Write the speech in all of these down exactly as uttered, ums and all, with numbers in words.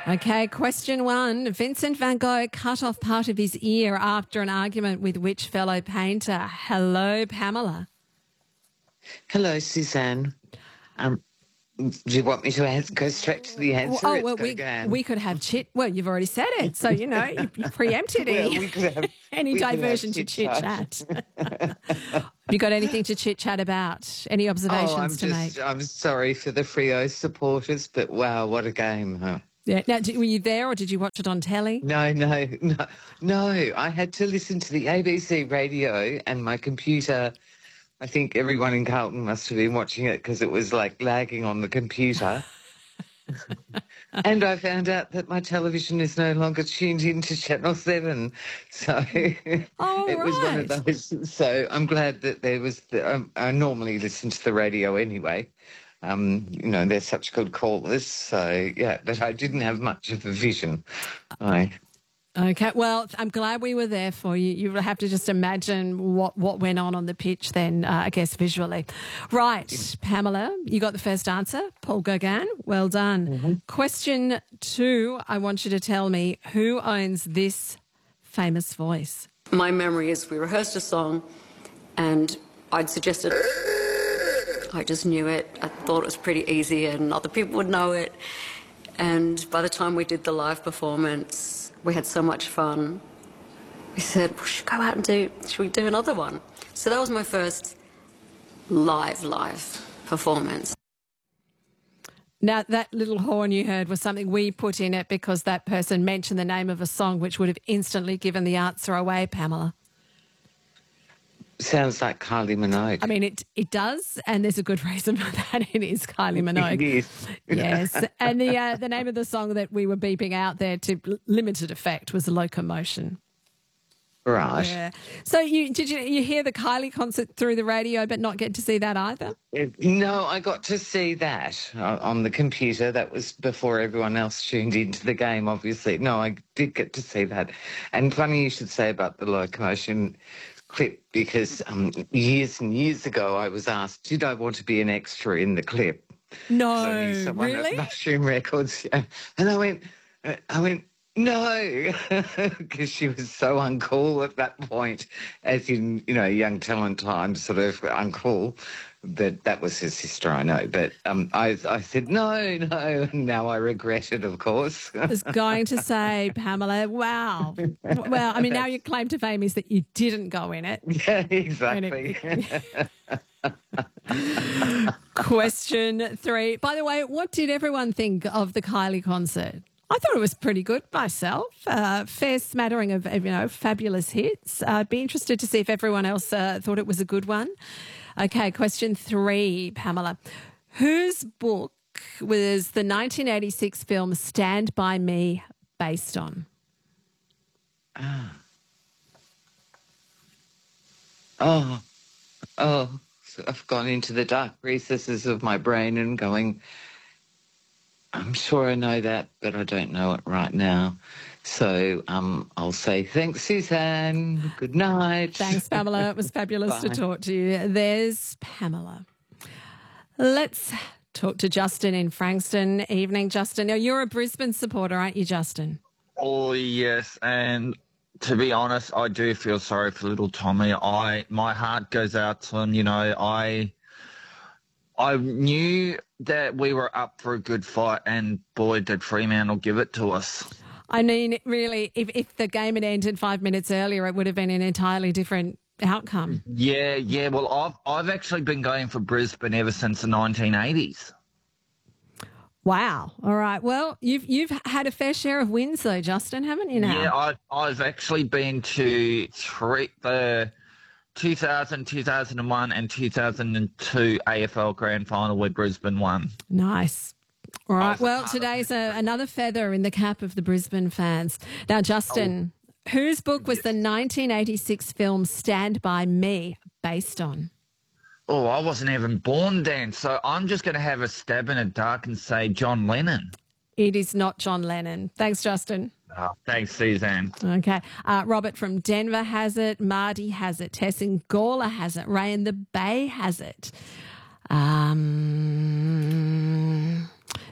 Okay, question one. Vincent van Gogh cut off part of his ear after an argument with which fellow painter? Hello, Pamela. Hello, Suzanne. Um, do you want me to answer, go straight to the answer? Oh, well, we, we could have chit. Well, you've already said it, so, you know, you, you preempted well, any, we could have, any we diversion could to have chit-chat. Have you got anything to chit-chat about? Any observations oh, I'm to just, make? I'm sorry for the Freo supporters, but wow, what a game, huh? Yeah. Now, did, were you there or did you watch it on telly? No, no, no, no. I had to listen to the A B C radio and my computer. I think everyone in Carlton must have been watching it because it was like lagging on the computer. And I found out that my television is no longer tuned into Channel seven. So Oh, it right. was one of those. So I'm glad that there was, the, um, I normally listen to the radio anyway. Um, you know, they're such good callers. So, yeah, but I didn't have much of a vision. I... Okay, well, I'm glad we were there for you. You have to just imagine what, what went on on the pitch then, uh, I guess, visually. Right, Pamela, you got the first answer. Paul Gauguin, well done. Mm-hmm. Question two, I want you to tell me who owns this famous voice? My memory is we rehearsed a song and I'd suggested, I just knew it. I thought it was pretty easy and other people would know it. And by the time we did the live performance, we had so much fun. We said, we should go out and do, should we do another one? So that was my first live, live performance. Now, that little horn you heard was something we put in it because that person mentioned the name of a song which would have instantly given the answer away, Pamela. Sounds like Kylie Minogue. I mean, it it does, and there's a good reason for that. It is Kylie Minogue. It is. Yes. And the uh, the name of the song that we were beeping out there to limited effect was Locomotion. Right. Yeah. So you did you you hear the Kylie concert through the radio but not get to see that either? No, I got to see that on the computer. That was before everyone else tuned into the game, obviously. No, I did get to see that. And funny you should say about the Locomotion clip because um, years and years ago I was asked, did I want to be an extra in the clip? No, so really? At Mushroom Records, yeah. And I went, I went, no, because she was so uncool at that point, as in, you know, young talent time, sort of uncool. But that was her sister, I know. But um, I, I said, no, no. And now I regret it, of course. I was going to say, Pamela, wow. Well, I mean, now your claim to fame is that you didn't go in it. Yeah, exactly. Question three. By the way, what did everyone think of the Kylie concert? I thought it was pretty good myself. Uh, fair smattering of, you know, fabulous hits. I'd be interested to see if everyone else uh, thought it was a good one. Okay, question three, Pamela. Whose book was the nineteen eighty-six film Stand By Me based on? Ah. Oh, oh, so I've gone into the dark recesses of my brain and going, I'm sure I know that, but I don't know it right now. So um, I'll say thanks, Suzanne. Good night. Thanks, Pamela. It was fabulous to talk to you. There's Pamela. Let's talk to Justin in Frankston. Evening, Justin. Now, you're a Brisbane supporter, aren't you, Justin? Oh, yes. And to be honest, I do feel sorry for little Tommy. I My heart goes out to him. You know, I... I knew that we were up for a good fight, and boy, did Fremantle give it to us. I mean, really, if, if the game had ended five minutes earlier, it would have been an entirely different outcome. Yeah, yeah. Well, I've I've actually been going for Brisbane ever since the nineteen eighties. Wow. All right. Well, you've you've had a fair share of wins, though, Justin, haven't you? Now. Yeah, I, I've actually been to three the. two thousand, two thousand one and two thousand two A F L Grand Final where Brisbane won. Nice. All right. Well, today's a, another feather in the cap of the Brisbane fans. Now, Justin, oh. whose book was the nineteen eighty-six film Stand By Me based on? Oh, I wasn't even born then, so I'm just going to have a stab in the dark and say John Lennon. It is not John Lennon. Thanks, Justin. Oh, thanks, Suzanne. Okay. Uh, Robert from Denver has it. Marty has it. Tess in Gawler has it. Ray in the Bay has it. Um,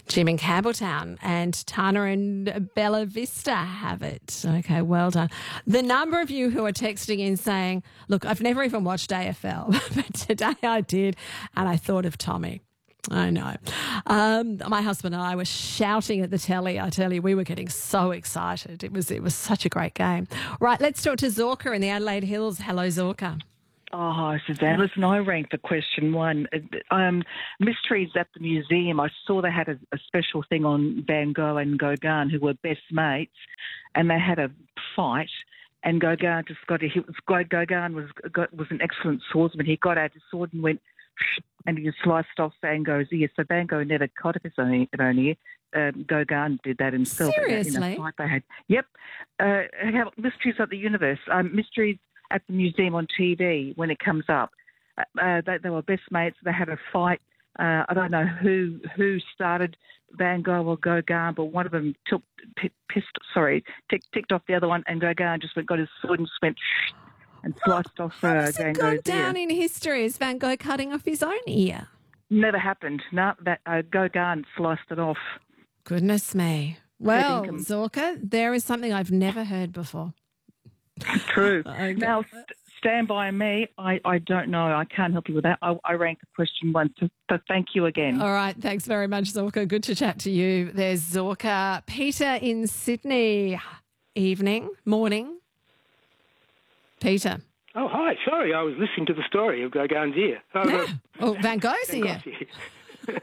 Jim in Campbelltown, and Tana and Bella Vista have it. Okay, well done. The number of you who are texting in saying, look, I've never even watched A F L, but today I did, and I thought of Tommy. I know. Um, my husband and I were shouting at the telly. I tell you, we were getting so excited. It was it was such a great game. Right, let's talk to Zorka in the Adelaide Hills. Hello, Zorka. Oh, hi, Suzanne. Listen, I ranked for question one. Um, Mysteries at the Museum. I saw they had a, a special thing on Van Gogh and Gauguin, who were best mates, and they had a fight. And Gauguin just got a hit. Gauguin was got, was an excellent swordsman. He got out his sword and went, and he just sliced off Van Gogh's ear. So Van Gogh never cut off his own, own ear. Um, Gauguin did that himself. Seriously? In a fight they had. Yep. Uh, Mysteries of the Universe. Um, Mysteries at the Museum on T V when it comes up. Uh, they, they were best mates. They had a fight. Uh, I don't know who who started Van Gogh or Gauguin, but one of them took p- pissed, sorry, tick, ticked off the other one, and Gauguin just went, got his sword and just went and sliced off uh, Has Van it gone Gogh's down ear. in history as Van Gogh cutting off his own ear? Never happened. No, that uh, Gauguin sliced it off. Goodness me. Well, Ingham. Zorka, there is something I've never heard before. True. Okay. Now, st- stand by me. I, I don't know. I can't help you with that. I, I ranked the question one, so, so thank you again. All right. Thanks very much, Zorka. Good to chat to you. There's Zorka. Peter in Sydney. Evening, morning. Peter. Oh, hi. Sorry, I was listening to the story of Gauguin's ear. Oh, no. Oh, Van Gogh's Van ear. Gogh's ear.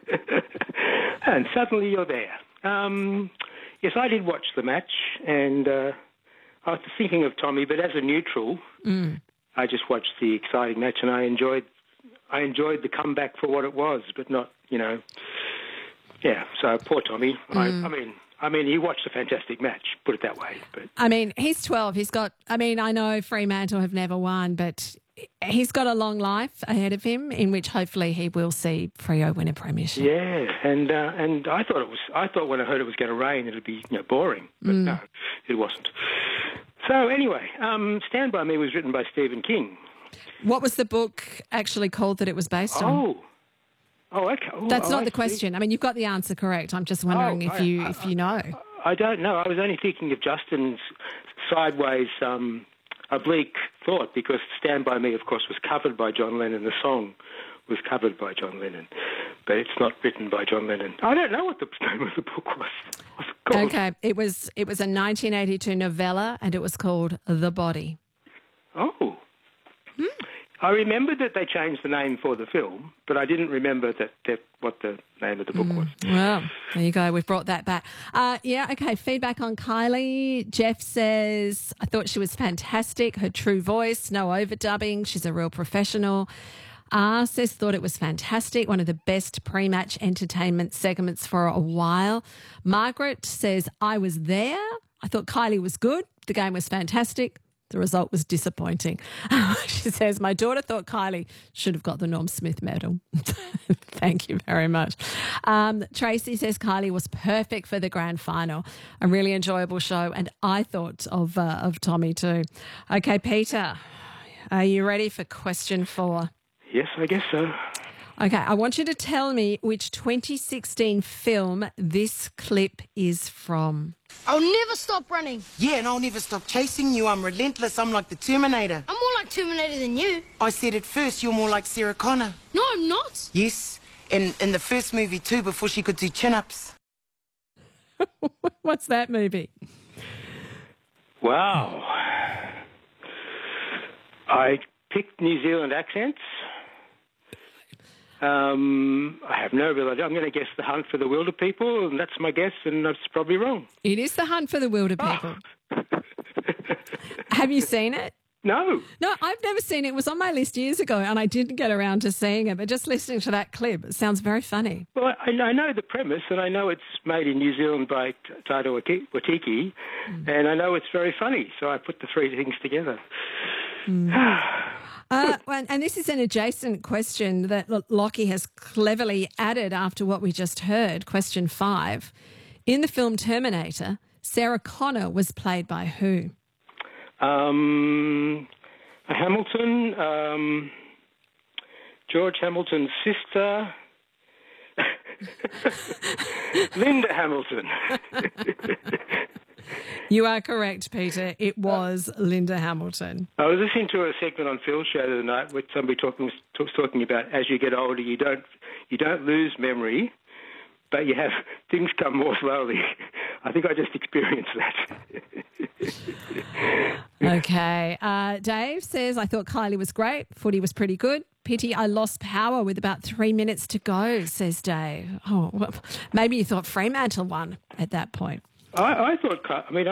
And suddenly you're there. Um, yes, I did watch the match, and uh, I was thinking of Tommy, but as a neutral, Mm. I just watched the exciting match, and I enjoyed I enjoyed the comeback for what it was, but not, you know, yeah. So poor Tommy. Mm. I, I mean, I mean, he watched a fantastic match. Put it that way. But I mean, he's twelve. He's got, I mean, I know Fremantle have never won, but he's got a long life ahead of him in which hopefully he will see Freo win a premiership. yeah, and uh, and I thought it was. I thought when I heard it was going to rain, it'd be, you know, boring, but Mm. no, it wasn't. So anyway, um, Stand By Me was written by Stephen King. What was the book actually called that it was based on? Oh, oh, okay. Oh, That's oh, not I the see. question. I mean, you've got the answer correct. I'm just wondering Oh, if I- you I- if you know. I don't know. I was only thinking of Justin's sideways um, oblique thought, because Stand By Me, of course, was covered by John Lennon. The song was covered by John Lennon, but it's not written by John Lennon. I don't know what the name of the book was. What's it called? Okay, it was it was a nineteen eighty-two novella, and it was called The Body. Oh. I remembered that they changed the name for the film, but I didn't remember that, that what the name of the book was. Well, there you go. We've brought that back. Uh, yeah, okay. Feedback on Kylie. Jeff says, I thought she was fantastic. Her true voice, no overdubbing. She's a real professional. R says, thought it was fantastic. One of the best pre-match entertainment segments for a while. Margaret says, I was there. I thought Kylie was good. The game was fantastic. The result was disappointing. She says, my daughter thought Kylie should have got the Norm Smith medal. Thank you very much. Um, Tracy says Kylie was perfect for the grand final. A really enjoyable show. And I thought of, uh, of Tommy too. Okay, Peter, are you ready for question four? Yes, I guess so. Okay, I want you to tell me which twenty sixteen film this clip is from. I'll never stop running. Yeah, and I'll never stop chasing you. I'm relentless. I'm like the Terminator. I'm more like Terminator than you. I said it first. You're more like Sarah Connor. No, I'm not. Yes, in, in the first movie too, before she could do chin-ups. What's that movie? Wow. I picked New Zealand accents. Um, I have no real idea. I'm going to guess The Hunt for the Wilder People, and that's my guess, and that's probably wrong. It is The Hunt for the Wilder People. Have you seen it? No. No, I've never seen it. It was on my list years ago, and I didn't get around to seeing it. But just listening to that clip, it sounds very funny. Well, I, I know the premise, and I know it's made in New Zealand by Taika Waititi, mm. and I know it's very funny, so I put the three things together. Mm. Uh, and this is an adjacent question that Lockie has cleverly added after what we just heard. Question five. In the film Terminator, Sarah Connor was played by who? Um, Hamilton, um, George Hamilton's sister. Linda Hamilton. You are correct, Peter. It was Linda Hamilton. I was listening to a segment on Phil's show the other night with somebody talking was talking about as you get older, you don't you don't lose memory, but you have things come more slowly. I think I just experienced that. Okay. Uh, Dave says, I thought Kylie was great. Footy was pretty good. Pity I lost power with about three minutes to go, says Dave. Oh, well, maybe you thought Fremantle won at that point. I, I thought, I mean,